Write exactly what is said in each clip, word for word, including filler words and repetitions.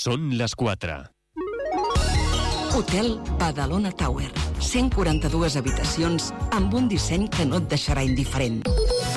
Són les quatre. Hotel Badalona Tower. cent quaranta-dues habitacions amb un disseny que no et deixarà indiferent.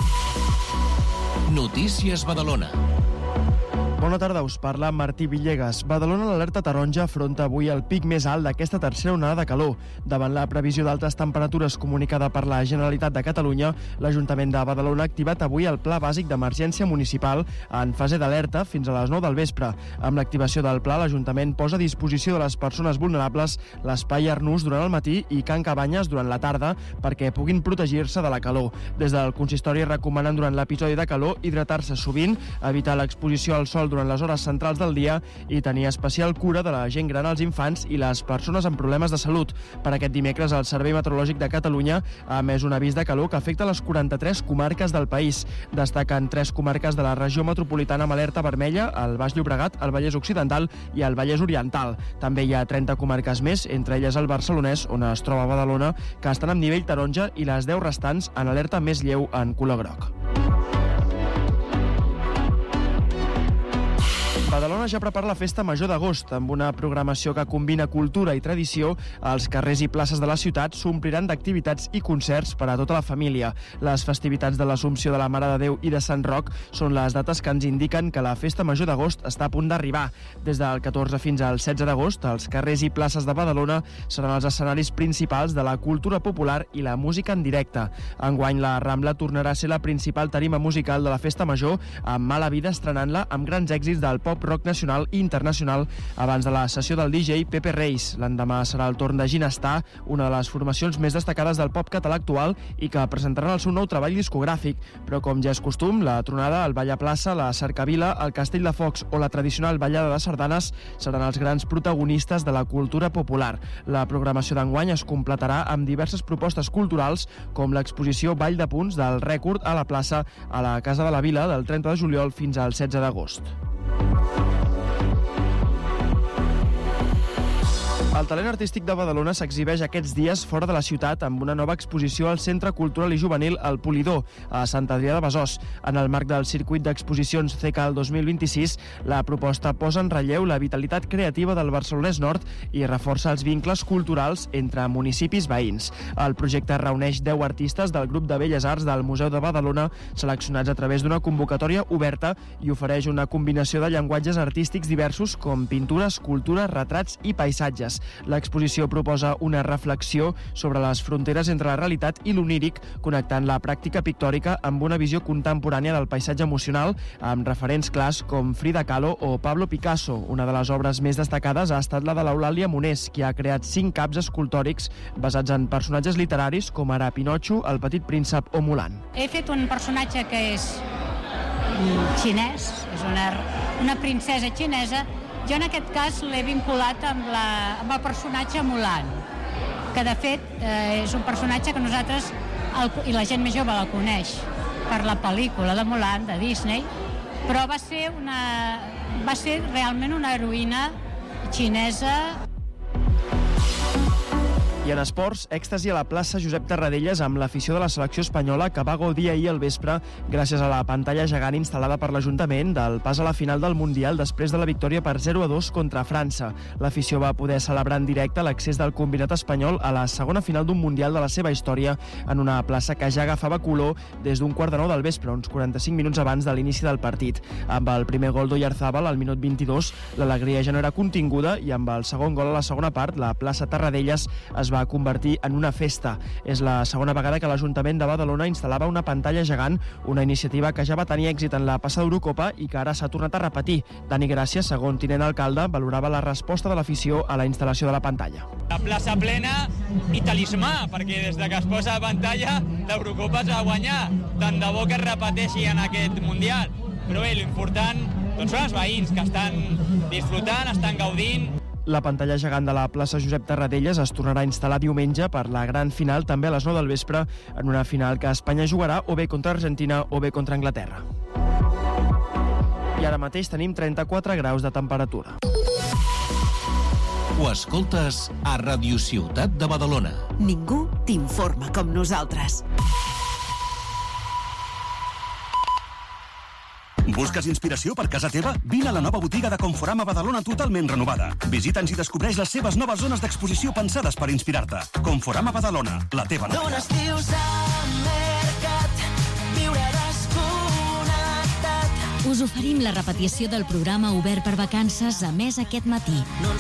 Notícies Badalona. Bona tarda, us parla Martí Villegas. Badalona, l'alerta taronja, afronta avui el pic més alt d'aquesta tercera onada de calor. Davant la previsió d'altes temperatures comunicada per la Generalitat de Catalunya, l'Ajuntament de Badalona ha activat avui el Pla Bàsic d'Emergència Municipal en fase d'alerta fins a les nou del vespre. Amb l'activació del pla, l'Ajuntament posa a disposició de les persones vulnerables l'espai Arnús durant el matí i Can Cabanyes durant la tarda perquè puguin protegir-se de la calor. Des del consistori recomanen durant l'episodi de calor hidratar-se sovint, evitar l'exposició al sol durant les hores centrals del dia i tenir especial cura de la gent gran, els infants i les persones amb problemes de salut. Per aquest dimecres, el Servei Meteorològic de Catalunya ha emès un avís de calor que afecta les quaranta-tres comarques del país. Destaquen tres comarques de la regió metropolitana amb alerta vermella, el Baix Llobregat, el Vallès Occidental i el Vallès Oriental. També hi ha trenta comarques més, entre elles el Barcelonès, on es troba Badalona, que estan amb nivell taronja i les deu restants en alerta més lleu en color groc. Badalona ja prepara la festa major d'agost, amb una programació que combina cultura i tradició. Els carrers i places de la ciutat s'ompliran d'activitats i concerts per a tota la família. Les festivitats de l'Assumpció de la Mare de Déu i de Sant Roc són les dates que ens indiquen que la festa major d'agost està a punt d'arribar. Des del catorze fins al setze d'agost, els carrers i places de Badalona seran els escenaris principals de la cultura popular i la música en directe. Enguany, la Rambla tornarà a ser la principal tarima musical de la festa major, amb Mala Vida estrenant-la amb grans èxits del pop rock nacional i internacional abans de la sessió del D J Pepe Reis. L'endemà serà el torn de Ginestar, una de les formacions més destacades del pop català actual i que presentaran el seu nou treball discogràfic. Però com ja és costum, la tronada, el ball a plaça, la cercavila, el castell de focs o la tradicional ballada de sardanes seran els grans protagonistes de la cultura popular. La programació d'enguany es completarà amb diverses propostes culturals com l'exposició Ball de Punts del Rècord a la plaça a la Casa de la Vila del trenta de juliol fins al setze d'agost. El talent artístic de Badalona s'exhibeix aquests dies fora de la ciutat amb una nova exposició al Centre Cultural i Juvenil El Polidor, a Sant Adrià de Besòs. En el marc del circuit d'exposicions C C A L dos mil vint-i-sis, la proposta posa en relleu la vitalitat creativa del Barcelonès Nord i reforça els vincles culturals entre municipis veïns. El projecte reuneix deu artistes del grup de Belles Arts del Museu de Badalona, seleccionats a través d'una convocatòria oberta, i ofereix una combinació de llenguatges artístics diversos com pintura, escultura, retrats i paisatges. L'exposició proposa una reflexió sobre les fronteres entre la realitat i l'oníric, connectant la pràctica pictòrica amb una visió contemporània del paisatge emocional, amb referents clars com Frida Kahlo o Pablo Picasso. Una de les obres més destacades ha estat la de l'Eulàlia Monés, qui ha creat cinc caps escultòrics basats en personatges literaris com ara Pinotxo, el Petit Príncep o Mulan. He fet un personatge que és xinès, és una, una princesa xinesa. Jo en aquest cas l'he vinculat amb, la, amb el personatge Mulan, que de fet eh, és un personatge que nosaltres, el, i la gent més jove la coneix per la pel·lícula de Mulan, de Disney, però va ser, una, va ser realment una heroïna xinesa. I en esports, èxtasi a la plaça Josep Tarradellas amb l'afició de la selecció espanyola que va gaudir ahir al vespre gràcies a la pantalla gegant instal·lada per l'Ajuntament del pas a la final del Mundial després de la victòria per zero a dos contra França. L'afició va poder celebrar en directe l'accés del combinat espanyol a la segona final d'un Mundial de la seva història en una plaça que ja agafava color des d'un quart de nou del vespre, uns quaranta-cinc minuts abans de l'inici del partit. Amb el primer gol d'Oyarzabal al minut vint-i-dos, l'alegria ja no era continguda i amb el segon gol a la segona part, la plaça Tarradellas es va va convertir en una festa. És la segona vegada que l'Ajuntament de Badalona instal·lava una pantalla gegant, una iniciativa que ja va tenir èxit en la passada Eurocopa i que ara s'ha tornat a repetir. Dani Gràcia, segon tinent alcalde, valorava la resposta de l'afició a la instal·lació de la pantalla. La plaça plena i talismà, perquè des de que es posa a pantalla l'Eurocopa es va guanyar. Tant de bo que es repeteixi en aquest Mundial. Però bé, l'important doncs són els veïns que estan disfrutant, estan gaudint. La pantalla gegant de la plaça Josep Tarradellas es tornarà a instal·lar diumenge per la gran final, també a les nou del vespre, en una final que Espanya jugarà o bé contra Argentina o bé contra Anglaterra. I ara mateix tenim trenta-quatre graus de temperatura. Ho escoltes a Ràdio Ciutat de Badalona. Ningú t'informa com nosaltres. Busques inspiració per casa teva? Vine a la nova botiga de Conforama Badalona totalment renovada. Visita'ns i descobreix les seves noves zones d'exposició pensades per inspirar-te. Conforama Badalona, la teva nova. D'un estiu s'ha mercat, viure desconnectat. Us oferim la repetició del programa Obert per Vacances a Més aquest matí.